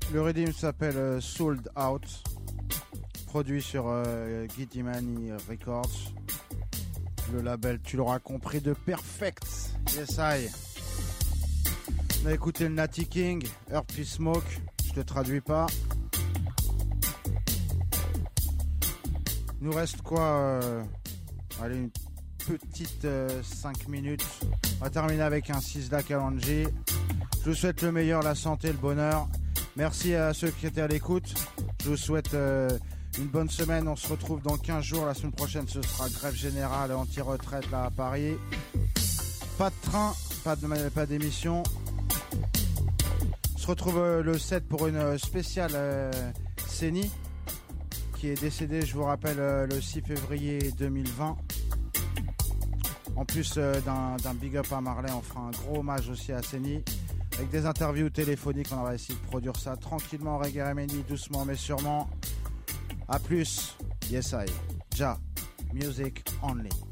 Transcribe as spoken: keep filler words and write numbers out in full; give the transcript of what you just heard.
Le rythme s'appelle euh, Sold Out, produit sur euh, Giddy Money Records. Le label, tu l'auras compris, de Perfect. Yes, I. On a écouté le Natty King, Earth Peace Smoke. Je te traduis pas. Il nous reste quoi euh, Allez, une petite euh, cinq minutes. On va terminer avec un Sisla Kalanji. Je vous souhaite le meilleur, la santé, le bonheur. Merci à ceux qui étaient à l'écoute. Je vous souhaite euh, une bonne semaine. On se retrouve dans quinze jours. La semaine prochaine, ce sera grève générale anti-retraite là à Paris. Pas de train, pas de, pas d'émission. On se retrouve euh, le sept pour une spéciale euh, Céni, qui est décédé, je vous rappelle, euh, le six février deux mille vingt. En plus euh, d'un, d'un big up à Marley, on fera un gros hommage aussi à Céni, avec des interviews téléphoniques. On va essayer de produire ça tranquillement, Reggae Remedy, doucement mais sûrement. A plus, yes I, Ja, music only.